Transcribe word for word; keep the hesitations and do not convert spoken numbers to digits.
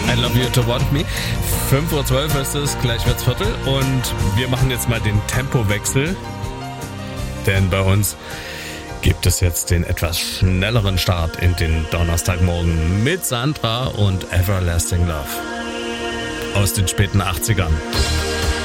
I Love You to Want Me. fünf Uhr zwölf ist es, gleich wird's Viertel und wir machen jetzt mal den Tempowechsel, denn bei uns gibt es jetzt den etwas schnelleren Start in den Donnerstagmorgen mit Sandra und Everlasting Love aus den späten achtzigern.